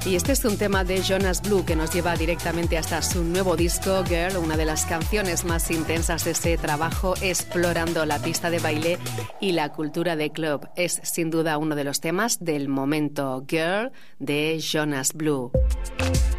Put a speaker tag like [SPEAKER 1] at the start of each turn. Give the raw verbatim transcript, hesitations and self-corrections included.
[SPEAKER 1] Y este es un tema de Jonas Blue que nos lleva directamente hasta su nuevo disco Girl, una de las canciones más intensas de ese trabajo, explorando la pista de baile y la cultura de club. Es sin duda uno de los temas del momento, Girl de Jonas Blue.